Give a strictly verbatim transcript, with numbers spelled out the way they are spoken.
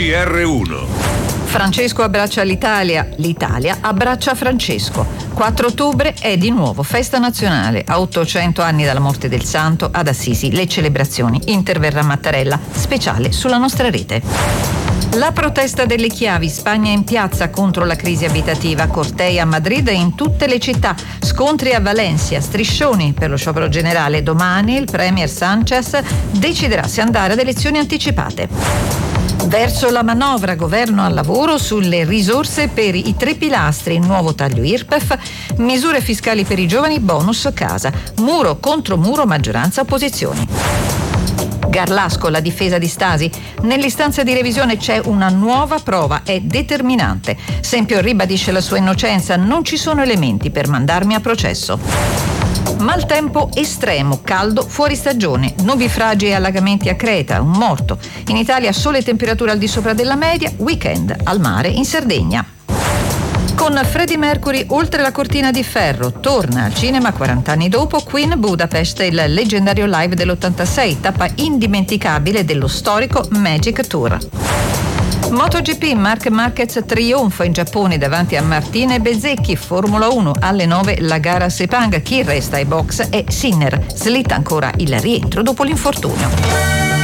G R uno. Francesco abbraccia l'Italia, l'Italia abbraccia Francesco. quattro ottobre è di nuovo festa nazionale. A ottocento anni dalla morte del santo, ad Assisi le celebrazioni. Interverrà Mattarella, speciale sulla nostra rete. La protesta delle chiavi, Spagna in piazza contro la crisi abitativa, cortei a Madrid e in tutte le città, scontri a Valencia, striscioni per lo sciopero generale. Domani il premier Sánchez deciderà se andare ad elezioni anticipate. Verso la manovra governo al lavoro sulle risorse per i tre pilastri, nuovo taglio I R P E F, misure fiscali per i giovani, bonus casa, muro contro muro, maggioranza opposizioni. Garlasco, la difesa di Stasi. Nell'istanza di revisione c'è una nuova prova, è determinante. Sempio ribadisce la sua innocenza, non ci sono elementi per mandarmi a processo. Maltempo estremo, caldo fuori stagione, nubifragi e allagamenti a Creta, un morto. In Italia sole temperature al di sopra della media, weekend al mare in Sardegna. Con Freddie Mercury oltre la cortina di ferro, torna al cinema quaranta anni dopo Queen Budapest, il leggendario live dell'ottantasei, tappa indimenticabile dello storico Magic Tour. MotoGP, Marc Marquez trionfa in Giappone davanti a Martina e Bezzecchi. Formula uno, alle nove la gara a Sepang, chi resta ai box è Sinner, slitta ancora il rientro dopo l'infortunio.